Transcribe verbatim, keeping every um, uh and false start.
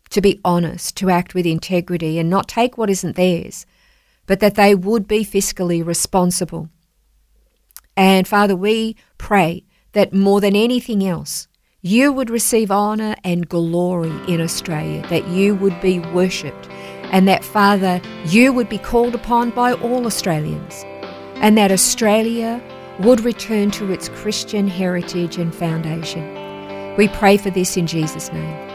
to be honest, to act with integrity and not take what isn't theirs, but that they would be fiscally responsible. And Father, we pray that more than anything else, you would receive honour and glory in Australia, that you would be worshipped, and that, Father, you would be called upon by all Australians, and that Australia would return to its Christian heritage and foundation. We pray for this in Jesus' name.